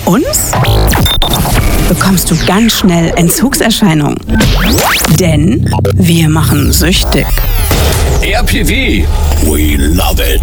uns bekommst du ganz schnell Entzugserscheinungen. Denn wir machen süchtig. RPW, we love it.